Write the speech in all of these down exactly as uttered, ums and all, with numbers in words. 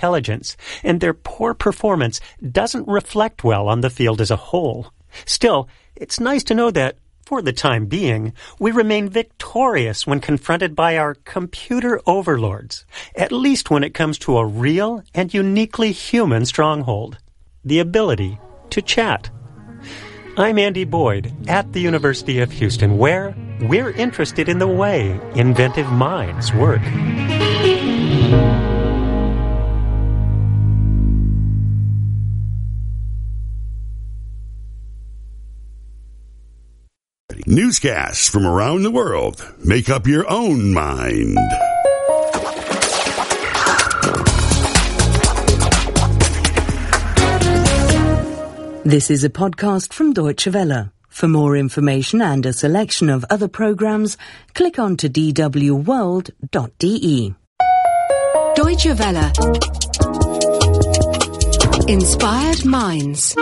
intelligence, and their poor performance doesn't reflect well on the field as a whole. Still, it's nice to know that, for the time being, we remain victorious when confronted by our computer overlords, at least when it comes to a real and uniquely human stronghold, the ability to chat. I'm Andy Boyd at the University of Houston, where we're interested in the way inventive minds work. Newscasts from around the world. Make up your own mind. This is a podcast from Deutsche Welle. For more information and a selection of other programs, click on to d w world dot d e. Deutsche Welle. Inspired Minds.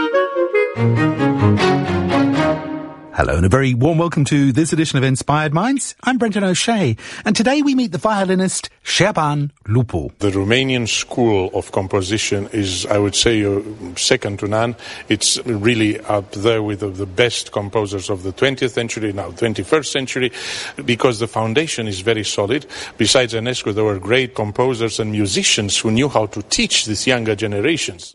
Hello and a very warm welcome to this edition of Inspired Minds. I'm Brendan O'Shea, and today we meet the violinist Șerban Lupu. The Romanian school of composition is, I would say, uh, second to none. It's really up there with the, the best composers of the twentieth century, now twenty-first century, because the foundation is very solid. Besides Ionescu, there were great composers and musicians who knew how to teach these younger generations.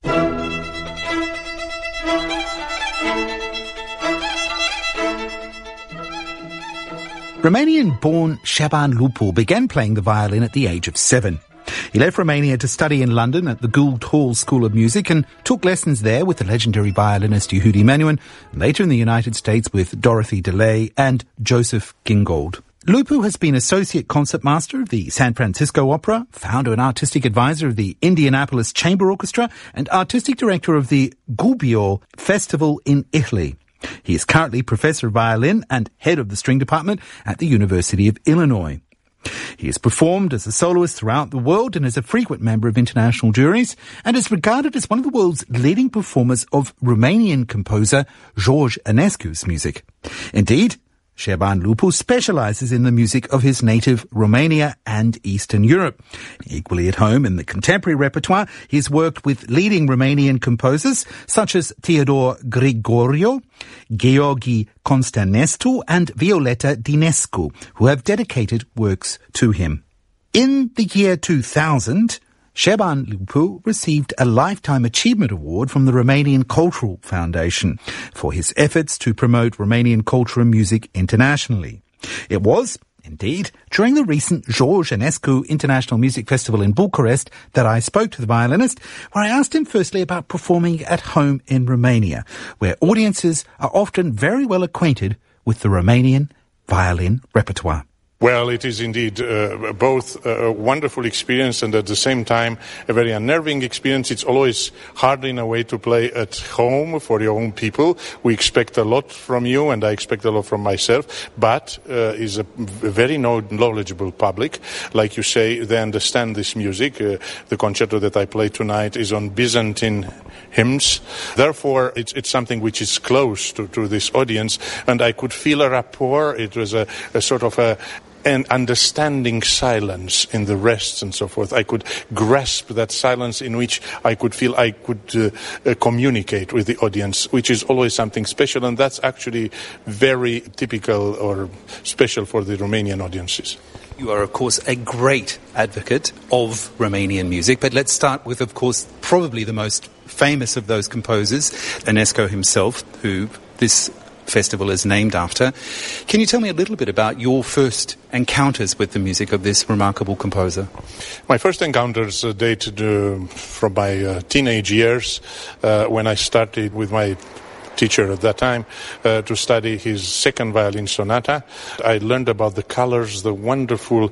Romanian-born Șerban Lupu began playing the violin at the age of seven. He left Romania to study in London at the Gould Hall School of Music and took lessons there with the legendary violinist Yehudi Menuhin, and later in the United States with Dorothy DeLay and Joseph Gingold. Lupu has been Associate Concertmaster of the San Francisco Opera, founder and artistic advisor of the Indianapolis Chamber Orchestra, and artistic director of the Gubbio Festival in Italy. He is currently Professor of Violin and Head of the String Department at the University of Illinois. He has performed as a soloist throughout the world and is a frequent member of international juries and is regarded as one of the world's leading performers of Romanian composer George Enescu's music. Indeed, Șerban Lupu specializes in the music of his native Romania and Eastern Europe. Equally at home in the contemporary repertoire, he's worked with leading Romanian composers such as Theodor Grigoriu, Gheorghe Constantinescu and Violeta Dinescu, who have dedicated works to him. In the year two thousand, Șerban Lupu received a Lifetime Achievement Award from the Romanian Cultural Foundation for his efforts to promote Romanian culture and music internationally. It was, indeed, during the recent George Enescu International Music Festival in Bucharest that I spoke to the violinist, where I asked him firstly about performing at home in Romania, where audiences are often very well acquainted with the Romanian violin repertoire. Well, it is indeed uh, both a wonderful experience and at the same time a very unnerving experience. It's always hard in a way to play at home for your own people. We expect a lot from you and I expect a lot from myself, but uh, is a very knowledgeable public. Like you say, they understand this music. Uh, the concerto that I play tonight is on Byzantine hymns. Therefore, it's, it's something which is close to, to this audience, and I could feel a rapport. It was a, a sort of a and understanding silence in the rests and so forth. I could grasp that silence in which I could feel I could uh, uh, communicate with the audience, which is always something special, and that's actually very typical or special for the Romanian audiences. You are, of course, a great advocate of Romanian music, but let's start with, of course, probably the most famous of those composers, Enescu himself, who this festival is named after. Can you tell me a little bit about your first encounters with the music of this remarkable composer? My first encounters uh, dated uh, from my uh, teenage years uh, when I started with my teacher at that time uh, to study his second violin sonata. I learned about the colors, the wonderful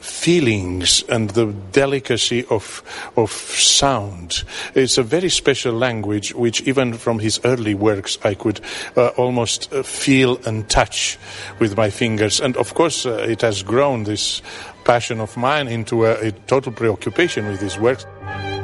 feelings and the delicacy of of sound. It's a very special language which even from his early works I could uh, almost uh, feel and touch with my fingers. And of course uh, it has grown, this passion of mine, into a, a total preoccupation with his works.